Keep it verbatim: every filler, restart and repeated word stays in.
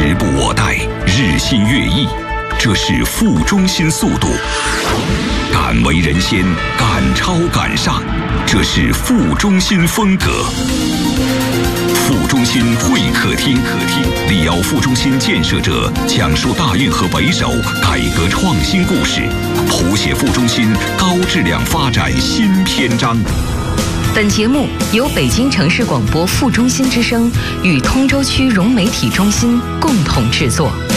时不我待，日新月异，这是副中心速度。敢为人先，敢超敢上，这是副中心风格。副中心会客厅，客厅李敖副中心建设者讲述大运河北首改革创新故事，谱写副中心高质量发展新篇章。 本节目由北京城市广播副中心之声与通州区融媒体中心共同制作。